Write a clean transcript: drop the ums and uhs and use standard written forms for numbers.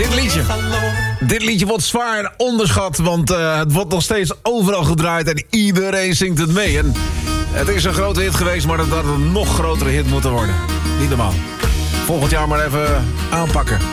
Dit liedje wordt zwaar onderschat, want het wordt nog steeds overal gedraaid en iedereen zingt het mee. En het is een grote hit geweest, maar dat had een nog grotere hit moeten worden. Niet normaal. Volgend jaar maar even aanpakken.